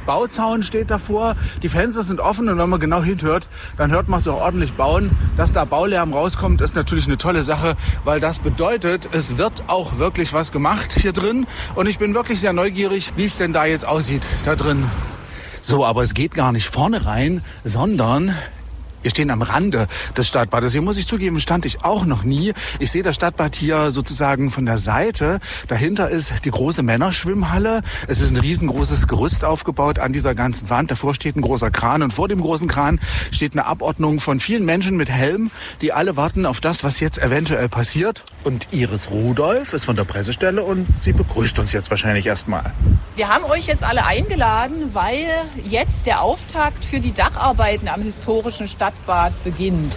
Bauzaun steht davor, die Fenster sind offen und wenn man genau hinhört, dann hört man es auch ordentlich bauen. Dass da Baulärm rauskommt, ist natürlich eine tolle Sache, weil das bedeutet, es wird auch wirklich was gemacht hier drin und ich bin wirklich sehr neugierig, wie es denn da jetzt aussieht, da drin. So, aber es geht gar nicht vorne rein, sondern wir stehen am Rande des Stadtbades. Hier muss ich zugeben, stand ich auch noch nie. Ich sehe das Stadtbad hier sozusagen von der Seite. Dahinter ist die große Männerschwimmhalle. Es ist ein riesengroßes Gerüst aufgebaut an dieser ganzen Wand. Davor steht ein großer Kran und vor dem großen Kran steht eine Abordnung von vielen Menschen mit Helm, die alle warten auf das, was jetzt eventuell passiert. Und Iris Rudolph ist von der Pressestelle und sie begrüßt uns jetzt wahrscheinlich erstmal. Wir haben euch jetzt alle eingeladen, weil jetzt der Auftakt für die Dacharbeiten am historischen Stadtbad beginnt.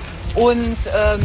Und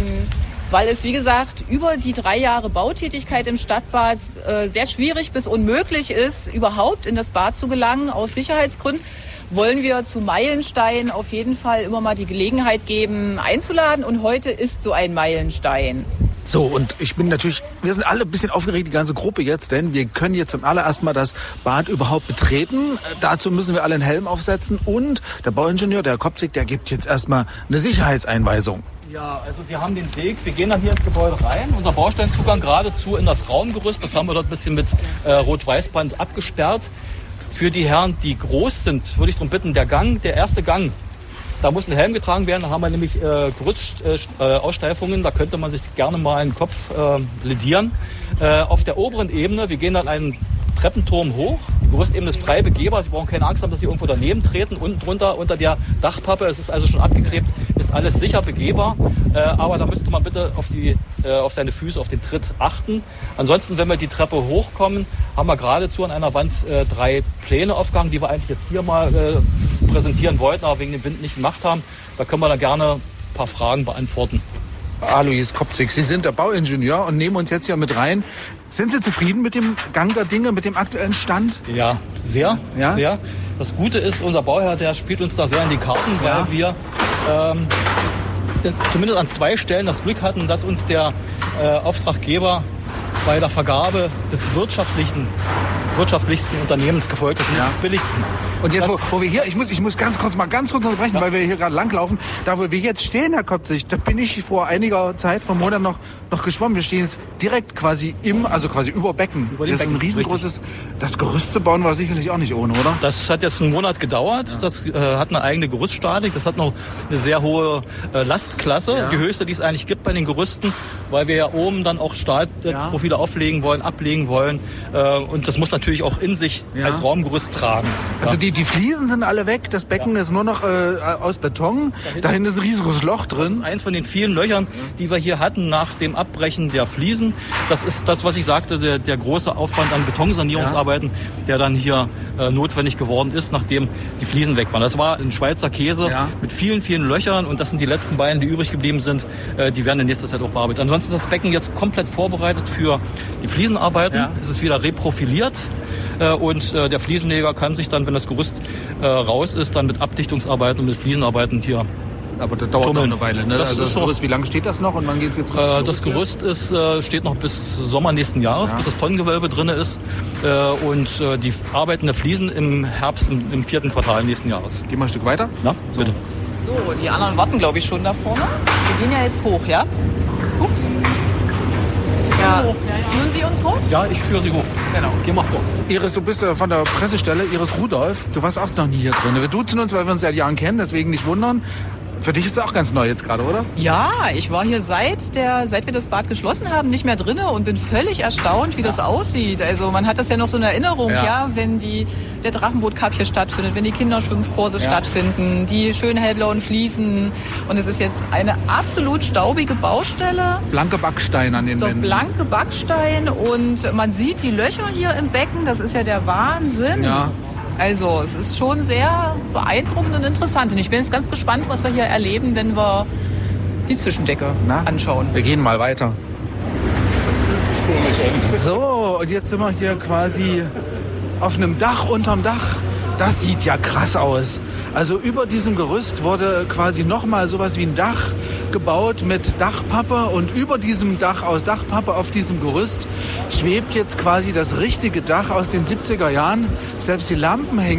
weil es, wie gesagt, über die 3 Jahre Bautätigkeit im Stadtbad sehr schwierig bis unmöglich ist, überhaupt in das Bad zu gelangen, aus Sicherheitsgründen, wollen wir zu Meilenstein auf jeden Fall immer mal die Gelegenheit geben, einzuladen. Und heute ist so ein Meilenstein. So, und wir sind alle ein bisschen aufgeregt, die ganze Gruppe jetzt, denn wir können jetzt zum allerersten Mal das Bad überhaupt betreten. Dazu müssen wir alle einen Helm aufsetzen und der Bauingenieur, der Herr Kopzig, der gibt jetzt erstmal eine Sicherheitseinweisung. Ja, also wir haben den Weg, wir gehen dann hier ins Gebäude rein, unser Bausteinzugang geradezu in das Raumgerüst, das haben wir dort ein bisschen mit Rot-Weiß-Band abgesperrt. Für die Herren, die groß sind, würde ich darum bitten, der erste Gang, da muss ein Helm getragen werden, da haben wir nämlich Gerüstaussteifungen, da könnte man sich gerne mal einen Kopf ledieren. Auf der oberen Ebene, wir gehen dann einen Treppenturm hoch, die Gerüstebene ist frei begehbar, Sie brauchen keine Angst haben, dass Sie irgendwo daneben treten, unten drunter unter der Dachpappe, es ist also schon abgeklebt, ist alles sicher begehbar, aber da müsste man bitte auf seine Füße, auf den Tritt achten. Ansonsten, wenn wir die Treppe hochkommen, haben wir geradezu an einer Wand 3 Pläne aufgehangen, die wir eigentlich jetzt hier mal präsentieren wollten, aber wegen dem Wind nicht gemacht haben. Da können wir dann gerne ein paar Fragen beantworten. Alois Kopzig, Sie sind der Bauingenieur und nehmen uns jetzt hier mit rein. Sind Sie zufrieden mit dem Gang der Dinge, mit dem aktuellen Stand? Ja, sehr. Das Gute ist, unser Bauherr, der spielt uns da sehr in die Karten, weil wir zumindest an 2 Stellen das Glück hatten, dass uns der Auftraggeber bei der Vergabe des wirtschaftlichsten Unternehmens gefolgt ist und des billigsten. Und jetzt, wo wir hier, ich muss ganz kurz unterbrechen, weil wir hier gerade langlaufen. Da, wo wir jetzt stehen, Herr Kopzig, da bin ich vor einiger Zeit, vor Monaten noch geschwommen. Wir stehen jetzt direkt quasi über Becken. Über dem das ist ein riesengroßes, das Gerüst zu bauen war sicherlich auch nicht ohne, oder? Das hat jetzt einen Monat gedauert. Ja. Das hat eine eigene Gerüststatik. Das hat noch eine sehr hohe Lastklasse. Ja. Die höchste, die es eigentlich gibt bei den Gerüsten, weil wir ja oben dann auch Stahlprofile ablegen wollen. Und das muss natürlich auch in sich als Raumgerüst tragen. Also die Fliesen sind alle weg, das Becken ist nur noch aus Beton, dahinter ist ein riesiges Loch drin. Das ist eins von den vielen Löchern, die wir hier hatten nach dem Abbrechen der Fliesen. Das ist das, was ich sagte, der große Aufwand an Betonsanierungsarbeiten, der dann hier notwendig geworden ist, nachdem die Fliesen weg waren. Das war ein Schweizer Käse mit vielen, vielen Löchern und das sind die letzten beiden, die übrig geblieben sind. Die werden in nächster Zeit auch bearbeitet. Ansonsten ist das Becken jetzt komplett vorbereitet für die Fliesenarbeiten. Ja. Es ist wieder reprofiliert. Und der Fliesenleger kann sich dann, wenn das Gerüst raus ist, dann mit Abdichtungsarbeiten und mit Fliesenarbeiten hier. Aber das dauert noch eine Weile, ne? Also das Gerüst, wie lange steht das noch und wann geht es jetzt richtig los? Das Gerüst steht noch bis Sommer nächsten Jahres, bis das Tonnengewölbe drin ist. Und die Arbeiten der Fliesen im Herbst, im 4. Quartal nächsten Jahres. Gehen wir ein Stück weiter? Na, bitte. So, die anderen warten, glaube ich, schon da vorne. Wir gehen ja jetzt hoch, ja? Ups. Ja. Führen Sie uns hoch? Ja, ich führe Sie hoch. Genau. Geh mal vor. Iris, du bist von der Pressestelle, Iris Rudolph. Du warst auch noch nie hier drin. Wir duzen uns, weil wir uns seit Jahren kennen, deswegen nicht wundern. Für dich ist es auch ganz neu jetzt gerade, oder? Ja, ich war hier seit wir das Bad geschlossen haben, nicht mehr drinne und bin völlig erstaunt, wie das aussieht. Also man hat das ja noch so in Erinnerung, wenn der Drachenboot-Cup hier stattfindet, wenn die Kinderschwimmkurse stattfinden, die schönen hellblauen Fliesen. Und es ist jetzt eine absolut staubige Baustelle. Blanke Backsteine an den Wänden. Blanke Backstein und man sieht die Löcher hier im Becken, das ist ja der Wahnsinn. Ja. Also es ist schon sehr beeindruckend und interessant. Und ich bin jetzt ganz gespannt, was wir hier erleben, wenn wir die Zwischendecke anschauen. Wir gehen mal weiter. So, und jetzt sind wir hier quasi auf einem Dach, unterm Dach. Das sieht ja krass aus. Also über diesem Gerüst wurde quasi nochmal sowas wie ein Dach gebaut mit Dachpappe und über diesem Dach aus Dachpappe auf diesem Gerüst schwebt jetzt quasi das richtige Dach aus den 70er Jahren. Selbst die Lampen hängen